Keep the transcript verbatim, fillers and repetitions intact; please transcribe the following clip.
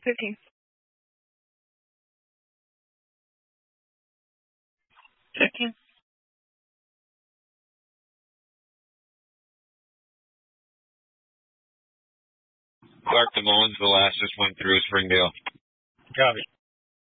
fifteen. fifteen. Clark Des Moines, the last just went through Springdale. Copy.